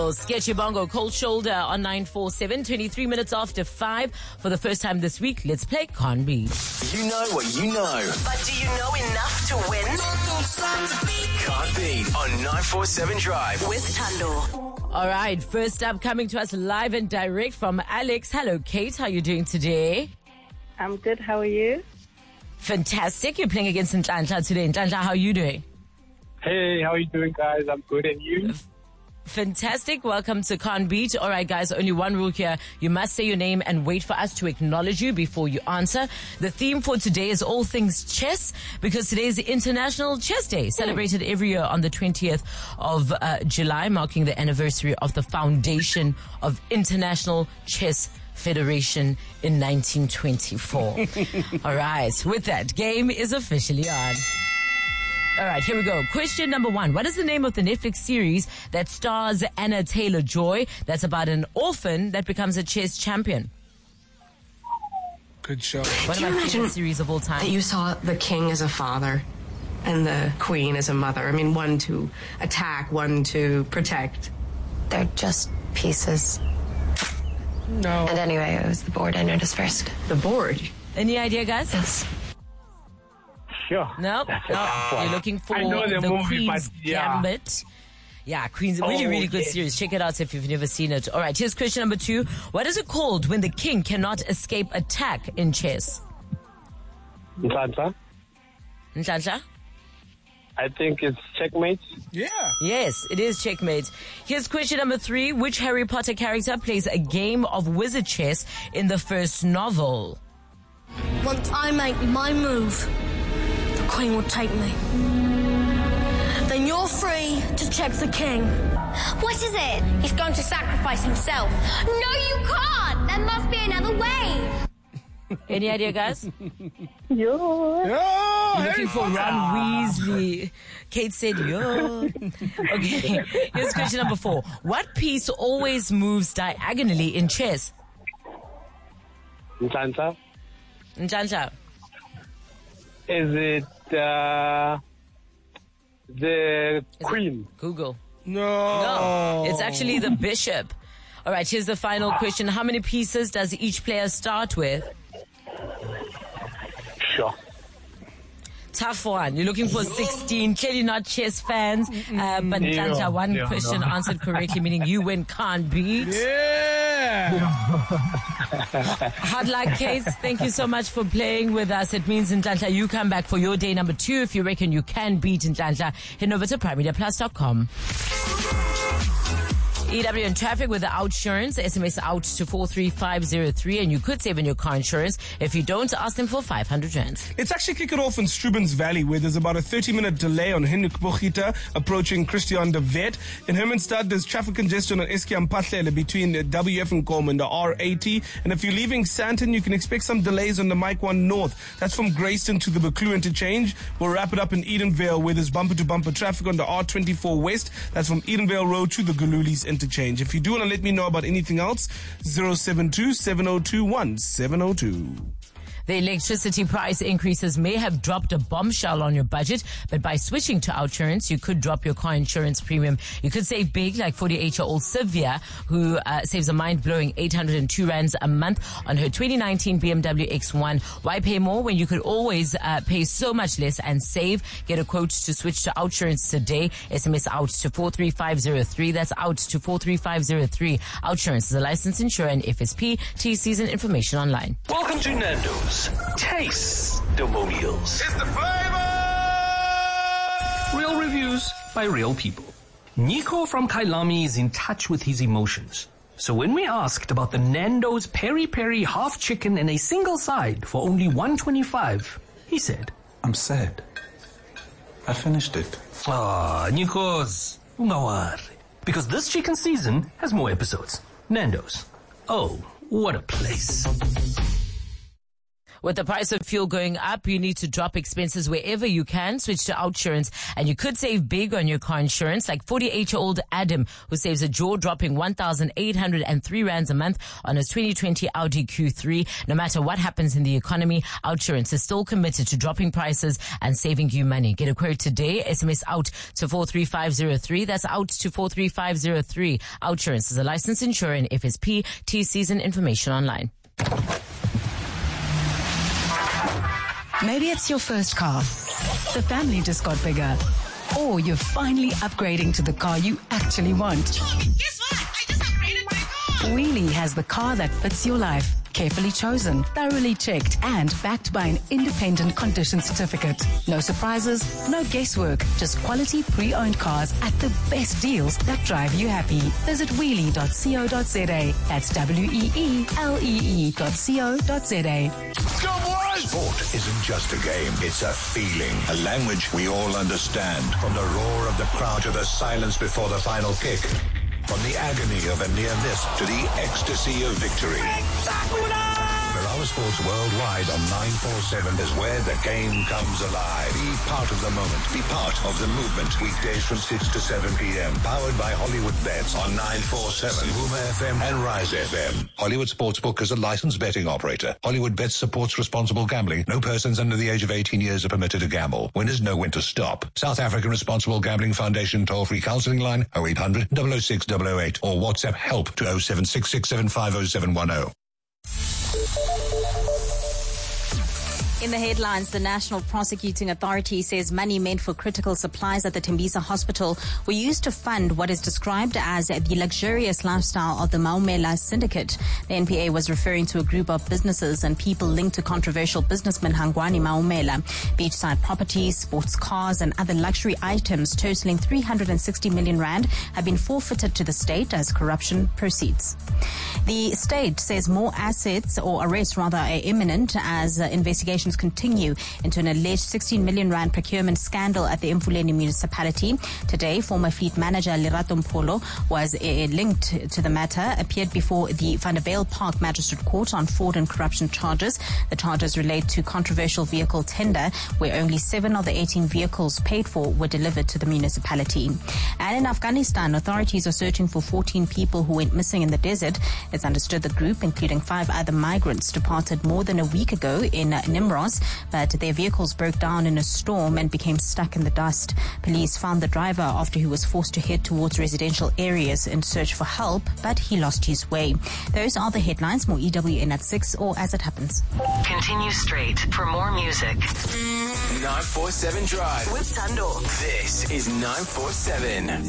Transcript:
Sketchy Bongo, Cold Shoulder on 947, 23 minutes after 5. For the first time this week, let's play Can't Beat. You know what you know. But do you know enough to win? Can't Beat on 947 Drive. With Tando. All right, first up, coming to us live and direct from Alex. Hello, Kate. How are you doing today? I'm good. How are you? Fantastic. You're playing against Nhlanhla today. Nhlanhla, how are you doing? Hey, how are you doing, guys? I'm good, and you? Fantastic. Welcome to Can't Beat. All right, guys, only one rule here. You must say your name and wait for us to acknowledge you before you answer. The theme for today is all things chess, because today is International Chess Day, celebrated every year on the 20th of July, marking the anniversary of the foundation of International Chess Federation in 1924. All right, with that, game is officially on. All right, here we go. Question number 1. What is the name of the Netflix series that stars Anna Taylor-Joy that's about an orphan that becomes a chess champion? Good show. One of my favorite series of all time. That you saw the king as a father and the queen as a mother. I mean, one to attack, one to protect. They're just pieces. No. And anyway, it was the board I noticed first. The board. Any idea, guys? Yes. Sure. Nope. You're looking for I know the movie, Queen's but yeah. Gambit. Yeah, Queen's really good yes. series. Check it out if you've never seen it. All right, here's question number 2. What is it called when the king cannot escape attack in chess? Nhlanhla? Nhlanhla? I think it's checkmate. Yeah. Yes, it is checkmate. Here's question number 3. Which Harry Potter character plays a game of wizard chess in the first novel? Once I make my move, the Queen will take me. Then you're free to check the King. What is it? He's going to sacrifice himself. No, you can't! There must be another way. Any idea, guys? Yo. You're looking for Ron Weasley. Kate said, yo. Okay, here's question number 4. What piece always moves diagonally in chess? Nhlanhla? Nhlanhla. Is it the queen? Google. No. It's actually the bishop. All right, here's the final question. How many pieces does each player start with? Sure. Tough one. You're looking for 16. Clearly not chess fans. But Nhlanhla, one question answered correctly, meaning you win Can't Beat. Yeah. Hard luck, Kate. Thank you so much for playing with us. It means, Nhlanhla, you come back for your day number 2. If you reckon you can beat Nhlanhla, head over to primediaplus.com. EW in traffic with the OUTsurance. SMS out to 43503, and you could save on your car insurance. If you don't, ask them for 500 rand. Let's actually kick it off in Strubens Valley, where there's about a 30-minute delay on Hendrik Bochita approaching Christian de Wet. In Hermanstad, there's traffic congestion on Eskiam Patlele between WF and Com and the R80. And if you're leaving Sandton, you can expect some delays on the Mike 1 North. That's from Grayston to the Buccleuch interchange. We'll wrap it up in Edenvale, where there's bumper-to-bumper traffic on the R24 West. That's from Edenvale Road to the Gululis interchange. If you do want to let me know about anything else, 072-702-1702. The electricity price increases may have dropped a bombshell on your budget, but by switching to OUTsurance, you could drop your car insurance premium. You could save big, like 48-year-old Sylvia, who saves a mind-blowing 802 rands a month on her 2019 BMW X1. Why pay more when you could always pay so much less and save? Get a quote to switch to OUTsurance today. SMS out to 43503. That's out to 43503. OUTsurance is a licensed insurer and FSP. TCs and information online. Welcome to Nando's. Taste Demonials. It's the flavor! Real reviews by real people. Nico from Kailami is in touch with his emotions. So when we asked about the Nando's Peri Peri half chicken and a single side for only $1.25, he said, I'm sad. I finished it. Ah, Nikos, ungawari. Because this chicken season has more episodes. Nando's. Oh, what a place. With the price of fuel going up, you need to drop expenses wherever you can. Switch to Outsurance, and you could save big on your car insurance, like 48-year-old Adam, who saves a jaw-dropping 1,803 rands a month on his 2020 Audi Q3. No matter what happens in the economy, Outsurance is still committed to dropping prices and saving you money. Get a quote today. SMS out to 43503. That's out to 43503. Outsurance is a licensed insurer in FSP. TCs and information online. Maybe it's your first car. The family just got bigger. Or you're finally upgrading to the car you actually want. Guess what? I just upgraded my car. Wheelie has the car that fits your life. Carefully chosen, thoroughly checked, and backed by an independent condition certificate. No surprises, no guesswork, just quality pre-owned cars at the best deals that drive you happy. Visit wheelie.co.za. That's WEELEE.co.za. Sport isn't just a game, it's a feeling, a language we all understand. From the roar of the crowd to the silence before the final kick. From the agony of a near miss to the ecstasy of victory. Berawa Sports Worldwide on 947 is where the game comes alive. Be part of the moment. Be part of the movement. Weekdays from 6 to 7 p.m. Powered by Hollywood Bets on 947, Huma FM and Rise FM. Hollywood Sportsbook is a licensed betting operator. Hollywood Bets supports responsible gambling. No persons under the age of 18 years are permitted to gamble. Winners know when to stop. South African Responsible Gambling Foundation toll-free counseling line 0800 006 008 or WhatsApp help to 0766750710. In the headlines, the National Prosecuting Authority says money meant for critical supplies at the Tembisa Hospital were used to fund what is described as the luxurious lifestyle of the Maumela syndicate. The NPA was referring to a group of businesses and people linked to controversial businessman Hangwani Maumela. Beachside properties, sports cars and other luxury items totaling 360 million rand have been forfeited to the state as corruption proceeds. The state says more assets, or arrests rather, are imminent as investigations continue into an alleged 16 million rand procurement scandal at the Mfuleni municipality. Today, former fleet manager Lerato Mpolo was linked to the matter, appeared before the Vanderbilt Park Magistrate Court on fraud and corruption charges. The charges relate to controversial vehicle tender, where only 7 of the 18 vehicles paid for were delivered to the municipality. And in Afghanistan, authorities are searching for 14 people who went missing in the desert. It's understood the group, including 5 other migrants, departed more than a week ago in Nimros, but their vehicles broke down in a storm and became stuck in the dust. Police found the driver after he was forced to head towards residential areas in search for help, but he lost his way. Those are the headlines. More EWN at 6 or as it happens. Continue straight for more music. 947 Drive with Tando. This is 947.